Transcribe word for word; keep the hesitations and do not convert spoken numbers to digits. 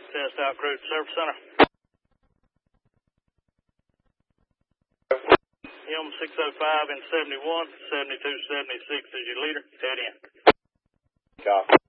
Test out crew to Service Center. M six oh five and seventy-one, seventy-two seventy-six is your leader. Head in. Copy.